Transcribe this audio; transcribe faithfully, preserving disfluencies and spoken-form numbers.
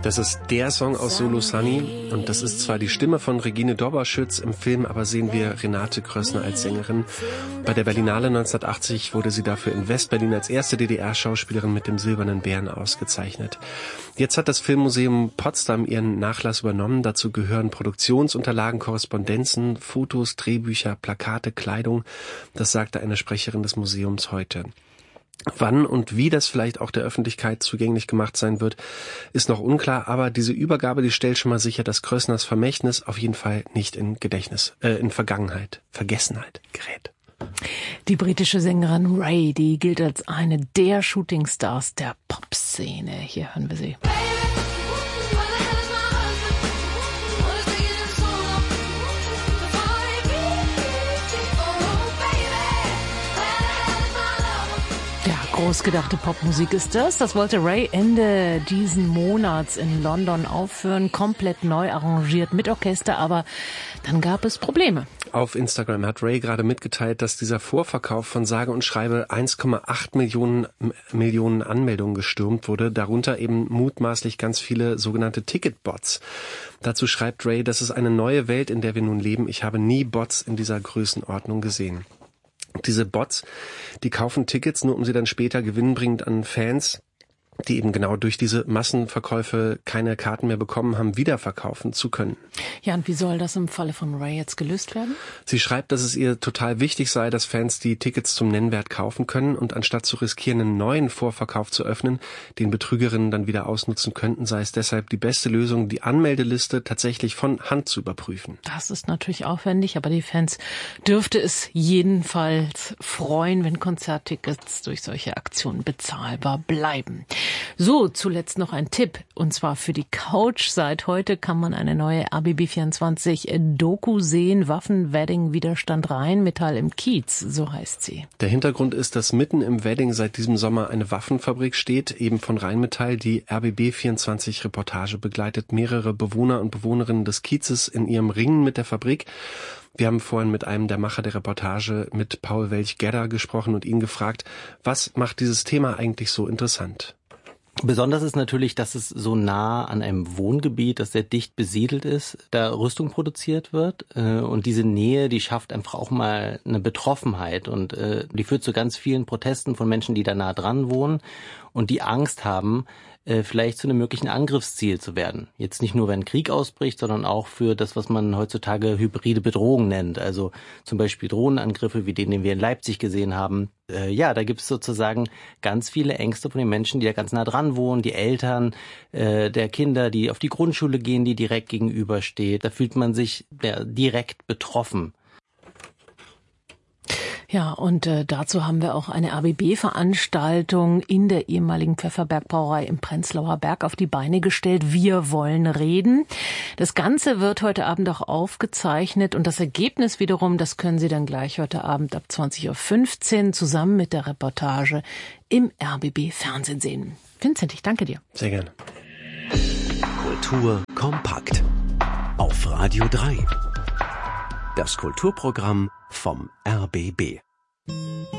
Das ist der Song aus Solo Sunny und das ist zwar die Stimme von Regine Doberschütz, im Film aber sehen wir Renate Krössner als Sängerin. Bei der Berlinale neunzehnhundertachtzig wurde sie dafür in West-Berlin als erste D D R-Schauspielerin mit dem Silbernen Bären ausgezeichnet. Jetzt hat das Filmmuseum Potsdam ihren Nachlass übernommen. Dazu gehören Produktionsunterlagen, Korrespondenzen, Fotos, Drehbücher, Plakate, Kleidung. Das sagte eine Sprecherin des Museums heute. Wann und wie das vielleicht auch der Öffentlichkeit zugänglich gemacht sein wird, ist noch unklar, aber diese Übergabe, die stellt schon mal sicher, dass Krössners Vermächtnis auf jeden Fall nicht in Gedächtnis, äh, in Vergangenheit, Vergessenheit gerät. Die britische Sängerin Ray, die gilt als eine der Shootingstars der Popszene. Hier hören wir sie. Großgedachte Popmusik ist das. Das wollte Ray Ende diesen Monats in London aufführen, komplett neu arrangiert mit Orchester, aber dann gab es Probleme. Auf Instagram hat Ray gerade mitgeteilt, dass dieser Vorverkauf von sage und schreibe eins Komma acht Millionen, Millionen Anmeldungen gestürmt wurde, darunter eben mutmaßlich ganz viele sogenannte Ticketbots. Dazu schreibt Ray, das ist eine neue Welt, in der wir nun leben. Ich habe nie Bots in dieser Größenordnung gesehen. Diese Bots, die kaufen Tickets, nur um sie dann später gewinnbringend an Fans, die eben genau durch diese Massenverkäufe keine Karten mehr bekommen haben, wiederverkaufen zu können. Ja, und wie soll das im Falle von Ray jetzt gelöst werden? Sie schreibt, dass es ihr total wichtig sei, dass Fans die Tickets zum Nennwert kaufen können und anstatt zu riskieren, einen neuen Vorverkauf zu öffnen, den Betrügerinnen dann wieder ausnutzen könnten, sei es deshalb die beste Lösung, die Anmeldeliste tatsächlich von Hand zu überprüfen. Das ist natürlich aufwendig, aber die Fans dürfte es jedenfalls freuen, wenn Konzerttickets durch solche Aktionen bezahlbar bleiben. So, zuletzt noch ein Tipp, und zwar für die Couch. Seit heute kann man eine neue R B B vierundzwanzig Doku sehen, Waffenwedding Widerstand Rheinmetall im Kiez, so heißt sie. Der Hintergrund ist, dass mitten im Wedding seit diesem Sommer eine Waffenfabrik steht, eben von Rheinmetall. Die R B B vierundzwanzig Reportage begleitet mehrere Bewohner und Bewohnerinnen des Kiezes in ihrem Ringen mit der Fabrik. Wir haben vorhin mit einem der Macher der Reportage, mit Paul Welch-Gedder, gesprochen und ihn gefragt, was macht dieses Thema eigentlich so interessant? Besonders ist natürlich, dass es so nah an einem Wohngebiet, das sehr dicht besiedelt ist, da Rüstung produziert wird. Und diese Nähe, die schafft einfach auch mal eine Betroffenheit. Und die führt zu ganz vielen Protesten von Menschen, die da nah dran wohnen und die Angst haben, vielleicht zu einem möglichen Angriffsziel zu werden. Jetzt nicht nur, wenn Krieg ausbricht, sondern auch für das, was man heutzutage hybride Bedrohung nennt. Also zum Beispiel Drohnenangriffe, wie den, den wir in Leipzig gesehen haben. Äh, ja, da gibt es sozusagen ganz viele Ängste von den Menschen, die da ganz nah dran wohnen, die Eltern äh, der Kinder, die auf die Grundschule gehen, die direkt gegenübersteht. Da fühlt man sich ja, direkt betroffen. Ja, und äh, dazu haben wir auch eine R B B-Veranstaltung in der ehemaligen Pfefferbergbrauerei im Prenzlauer Berg auf die Beine gestellt. Wir wollen reden. Das Ganze wird heute Abend auch aufgezeichnet und das Ergebnis wiederum, das können Sie dann gleich heute Abend ab zwanzig Uhr fünfzehn zusammen mit der Reportage im R B B-Fernsehen sehen. Vincent, ich danke dir. Sehr gerne. Kultur kompakt auf Radio drei. Das Kulturprogramm vom R B B.